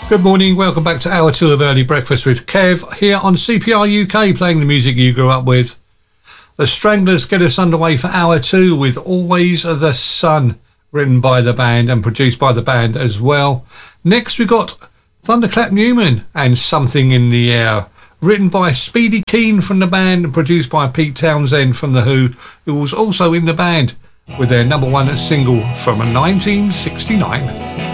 Good morning, welcome back to hour 2 of Early Breakfast with Kev here on CPR UK, playing the music you grew up with. The Stranglers get us underway for hour 2 with Always the Sun, written by the band and produced by the band as well. Next we got Thunderclap Newman and Something in the Air, written by Speedy Keen from the band and produced by Pete Townsend from The Who, who was also in the band, with their number 1 single from 1969.